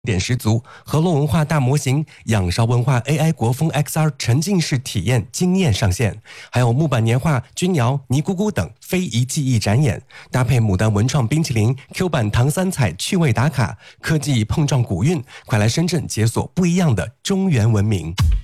点十足，河洛文化大模型、仰韶文化 AI 国风 XR 沉浸式体验惊艳上线，还有木板年画、钧窑、尼姑姑等非遗技艺展演，搭配牡丹文创冰淇淋、Q 版唐三彩趣味打卡，科技碰撞古韵，快来深圳解锁不一样的中原文明。